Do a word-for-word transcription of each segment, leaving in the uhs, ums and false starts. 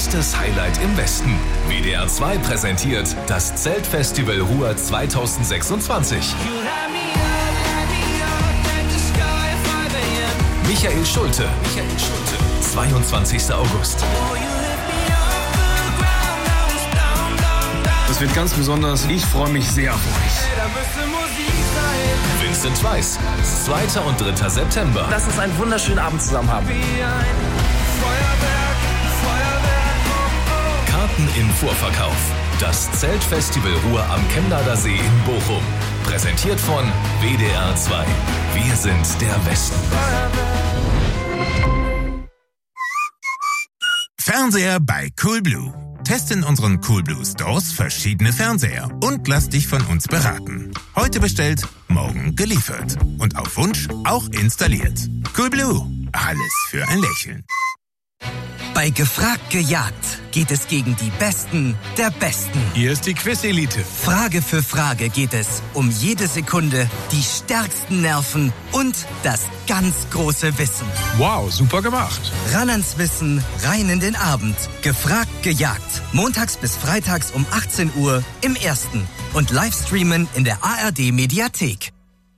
größtes Highlight im Westen. W D R zwei präsentiert das Zeltfestival Ruhr zweitausendsechsundzwanzig. Michael Schulte. Michael Schulte. zweiundzwanzigster August. Das wird ganz besonders. Ich freue mich sehr auf euch. Vincent Weiss. zweiter und dritter September. Lass uns einen wunderschönen Abend zusammen haben. Karten im Vorverkauf. Das Zeltfestival Ruhr am Chemnader See in Bochum. Präsentiert von W D R zwei. Wir sind der Westen. Fernseher bei Coolblue. Teste in unseren Coolblue Stores verschiedene Fernseher und lass dich von uns beraten. Heute bestellt, morgen geliefert. Und auf Wunsch auch installiert. Coolblue. Alles für ein Lächeln. Bei Gefragt gejagt geht es gegen die Besten der Besten. Hier ist die Quiz-Elite. Frage für Frage geht es um jede Sekunde, die stärksten Nerven und das ganz große Wissen. Wow, super gemacht. Ran ans Wissen, rein in den Abend. Gefragt gejagt. Montags bis freitags um achtzehn Uhr im Ersten. Und Livestreamen in der A R D-Mediathek.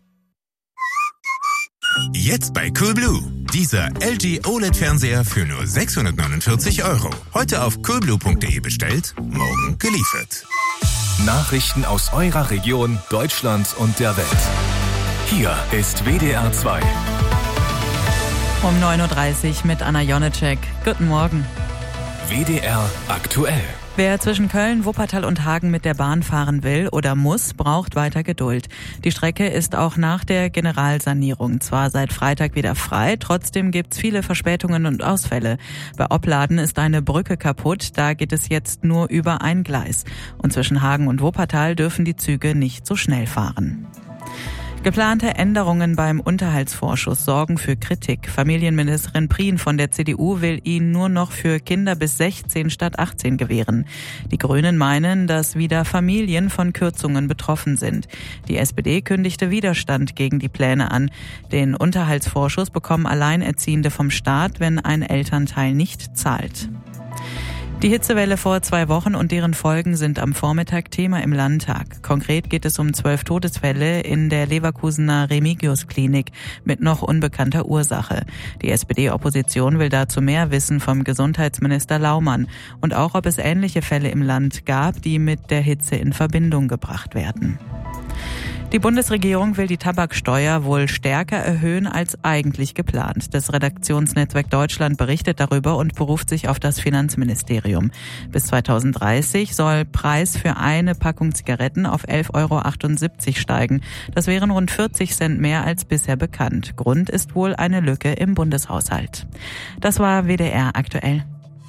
Jetzt bei Coolblue. Dieser L G O L E D-Fernseher für nur sechshundertneunundvierzig Euro. Heute auf coolblue punkt de bestellt, morgen geliefert. Nachrichten aus eurer Region, Deutschland und der Welt. Hier ist W D R zwei. Um neun Uhr dreißig mit Anna Jonecek. Guten Morgen. W D R aktuell. Wer zwischen Köln, Wuppertal und Hagen mit der Bahn fahren will oder muss, braucht weiter Geduld. Die Strecke ist auch nach der Generalsanierung zwar seit Freitag wieder frei, trotzdem gibt's viele Verspätungen und Ausfälle. Bei Opladen ist eine Brücke kaputt, da geht es jetzt nur über ein Gleis. Und zwischen Hagen und Wuppertal dürfen die Züge nicht so schnell fahren. Geplante Änderungen beim Unterhaltsvorschuss sorgen für Kritik. Familienministerin Prien von der C D U will ihn nur noch für Kinder bis sechzehn statt achtzehn gewähren. Die Grünen meinen, dass wieder Familien von Kürzungen betroffen sind. Die S P D kündigte Widerstand gegen die Pläne an. Den Unterhaltsvorschuss bekommen Alleinerziehende vom Staat, wenn ein Elternteil nicht zahlt. Die Hitzewelle vor zwei Wochen und deren Folgen sind am Vormittag Thema im Landtag. Konkret geht es um zwölf Todesfälle in der Leverkusener Remigius-Klinik mit noch unbekannter Ursache. Die S P D-Opposition will dazu mehr wissen vom Gesundheitsminister Laumann und auch, ob es ähnliche Fälle im Land gab, die mit der Hitze in Verbindung gebracht werden. Die Bundesregierung will die Tabaksteuer wohl stärker erhöhen als eigentlich geplant. Das Redaktionsnetzwerk Deutschland berichtet darüber und beruft sich auf das Finanzministerium. Bis zweitausenddreißig soll Preis für eine Packung Zigaretten auf elf Euro achtundsiebzig steigen. Das wären rund vierzig Cent mehr als bisher bekannt. Grund ist wohl eine Lücke im Bundeshaushalt. Das war W D R aktuell.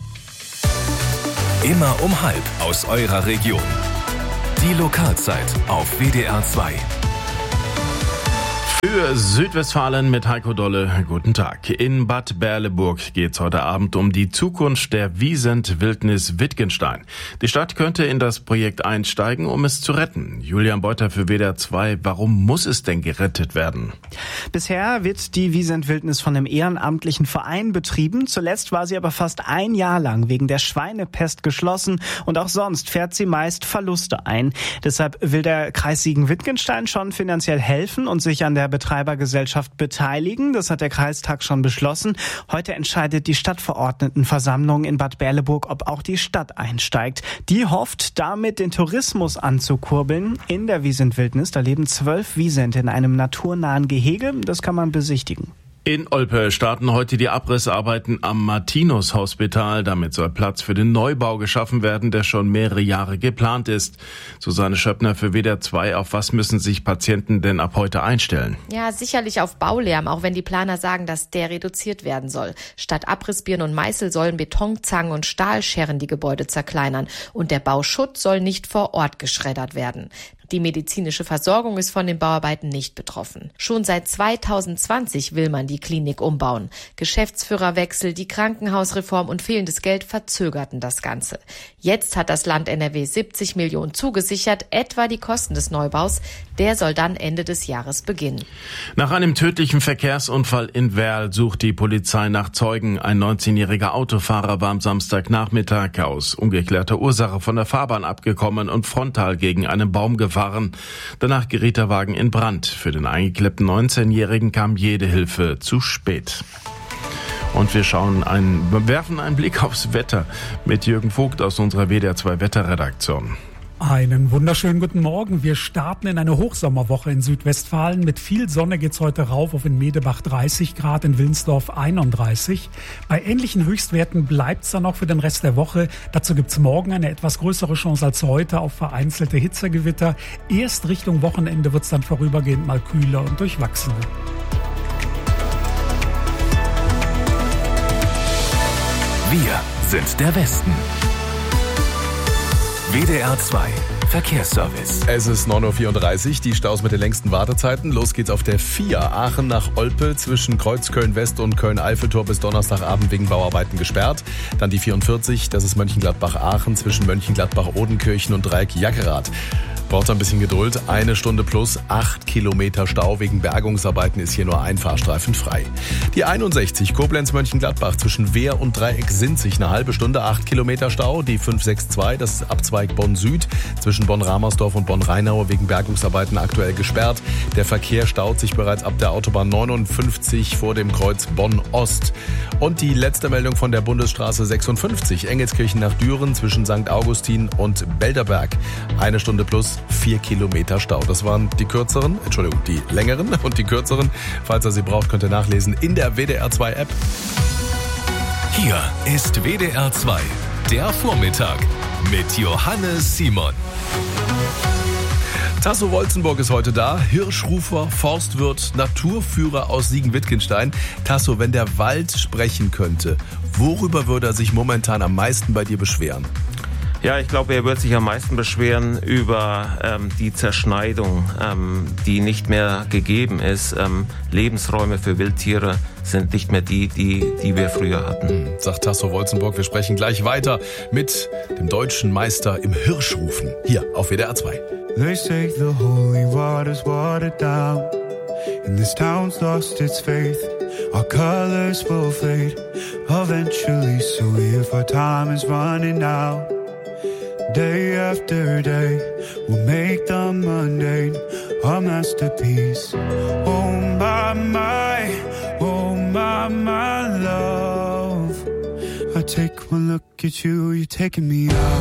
Immer um halb aus eurer Region. Die Lokalzeit auf W D R zwei. Für Südwestfalen mit Heiko Dolle, guten Tag. In Bad Berleburg geht's heute Abend um die Zukunft der Wiesent-Wildnis Wittgenstein. Die Stadt könnte in das Projekt einsteigen, um es zu retten. Julian Beuter für W D R zwei, warum muss es denn gerettet werden? Bisher wird die Wiesent-Wildnis von einem ehrenamtlichen Verein betrieben. Zuletzt war sie aber fast ein Jahr lang wegen der Schweinepest geschlossen und auch sonst fährt sie meist Verluste ein. Deshalb will der Kreis Siegen-Wittgenstein schon finanziell helfen und sich an der Betreibergesellschaft beteiligen. Das hat der Kreistag schon beschlossen. Heute entscheidet die Stadtverordnetenversammlung in Bad Berleburg, ob auch die Stadt einsteigt. Die hofft, damit den Tourismus anzukurbeln. In der Wiesent-Wildnis, da leben zwölf Wiesente in einem naturnahen Gehege. Das kann man besichtigen. In Olpe starten heute die Abrissarbeiten am Martinus-Hospital. Damit soll Platz für den Neubau geschaffen werden, der schon mehrere Jahre geplant ist. Susanne Schöppner für W D R zwei. Auf was müssen sich Patienten denn ab heute einstellen? Ja, sicherlich auf Baulärm, auch wenn die Planer sagen, dass der reduziert werden soll. Statt Abrissbirnen und Meißel sollen Betonzangen und Stahlscheren die Gebäude zerkleinern. Und der Bauschutt soll nicht vor Ort geschreddert werden. Die medizinische Versorgung ist von den Bauarbeiten nicht betroffen. Schon seit zweitausendzwanzig will man die Klinik umbauen. Geschäftsführerwechsel, die Krankenhausreform und fehlendes Geld verzögerten das Ganze. Jetzt hat das Land N R W siebzig Millionen zugesichert, etwa die Kosten des Neubaus. Der soll dann Ende des Jahres beginnen. Nach einem tödlichen Verkehrsunfall in Werl sucht die Polizei nach Zeugen. Ein neunzehnjähriger Autofahrer war am Samstagnachmittag aus ungeklärter Ursache von der Fahrbahn abgekommen und frontal gegen einen Baum gefahren. Danach geriet der Wagen in Brand. Für den eingeklemmten neunzehnjährigen kam jede Hilfe zu spät. Und wir schauen einen, werfen einen Blick aufs Wetter mit Jürgen Vogt aus unserer W D R zwei Wetterredaktion. Einen wunderschönen guten Morgen. Wir starten in eine Hochsommerwoche in Südwestfalen. Mit viel Sonne geht's heute rauf auf in Medebach dreißig Grad, in Wilnsdorf einunddreißig. Bei ähnlichen Höchstwerten bleibt's dann auch für den Rest der Woche. Dazu gibt's morgen eine etwas größere Chance als heute auf vereinzelte Hitzegewitter. Erst Richtung Wochenende wird's dann vorübergehend mal kühler und durchwachsener. Wir sind der Westen. W D R zwei Verkehrsservice. Es ist neun Uhr vierunddreißig, die Staus mit den längsten Wartezeiten. Los geht's auf der vier, Aachen nach Olpe, zwischen Kreuz Köln-West und Köln-Eiffeltor bis Donnerstagabend wegen Bauarbeiten gesperrt. Dann die vierundvierzig, das ist Mönchengladbach-Aachen, zwischen Mönchengladbach-Odenkirchen und Dreieck-Jackerath. Braucht ein bisschen Geduld. Eine Stunde plus acht Kilometer Stau. Wegen Bergungsarbeiten ist hier nur ein Fahrstreifen frei. Die einundsechzig Koblenz-Mönchengladbach zwischen Wehr und Dreieck-Sinzig eine halbe Stunde, acht Kilometer Stau. Die fünf sechs zwei, das ist Abzweig Bonn-Süd, zwischen Bonn-Ramersdorf und Bonn-Rheinau wegen Bergungsarbeiten aktuell gesperrt. Der Verkehr staut sich bereits ab der Autobahn neunundfünfzig vor dem Kreuz Bonn-Ost. Und die letzte Meldung von der Bundesstraße sechsundfünfzig, Engelskirchen nach Düren zwischen Sankt Augustin und Belderberg. Eine Stunde plus vier Kilometer Stau. Das waren die kürzeren, Entschuldigung, die längeren und die kürzeren. Falls ihr sie braucht, könnt ihr nachlesen in der W D R zwei App. Hier ist W D R zwei, der Vormittag mit Johannes Simon. Tasso Wolzenburg ist heute da, Hirschrufer, Forstwirt, Naturführer aus Siegen-Wittgenstein. Tasso, wenn der Wald sprechen könnte, worüber würde er sich momentan am meisten bei dir beschweren? Ja, ich glaube, er wird sich am meisten beschweren über ähm, die Zerschneidung, ähm, die nicht mehr gegeben ist. Ähm, Lebensräume für Wildtiere sind nicht mehr die, die, die wir früher hatten. Sagt Tasso Wolzenburg. Wir sprechen gleich weiter mit dem deutschen Meister im Hirschrufen. Hier auf W D R zwei. They say the holy water's watered down, and this town's lost its faith. Our colors will fade eventually, so if our time is running out, day after day, we'll make the mundane a masterpiece. Oh my, my, oh my, my love. I take one look at you, you're taking me out.